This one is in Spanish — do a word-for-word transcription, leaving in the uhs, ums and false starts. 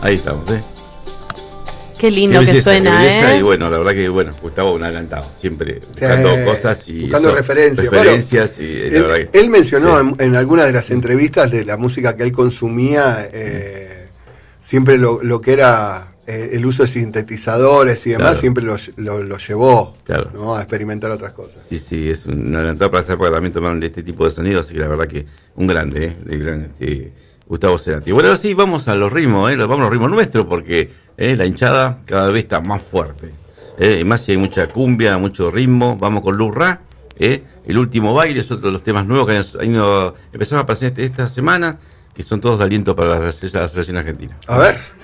Ahí estamos, ¿eh? Qué lindo Qué que belleza, suena, qué belleza, ¿eh? y bueno, la verdad que, bueno, Gustavo un adelantado, siempre buscando Sí, cosas y buscando eso, referencias. referencias y la Él, verdad que, él mencionó sí. en, en algunas de las entrevistas de la música que él consumía, eh, siempre lo, lo que era eh, el uso de sintetizadores y demás, Claro. siempre lo, lo, lo llevó, Claro. ¿no? a experimentar otras cosas. Sí, sí, es un adelantado para esa época también tomaron de este tipo de sonidos, así que la verdad que un grande, ¿eh? De gran, este, Gustavo Cerati. Bueno, ahora sí, vamos a los ritmos, ¿eh? Vamos a los ritmos nuestros, porque ¿eh? la hinchada cada vez está más fuerte. ¿eh? Y más si hay mucha cumbia, mucho ritmo. Vamos con Lou Ra, ¿eh? El último baile, es otro de los temas nuevos que han, han ido, empezaron a aparecer este, esta semana, que son todos de aliento para la, la selección argentina. A ver.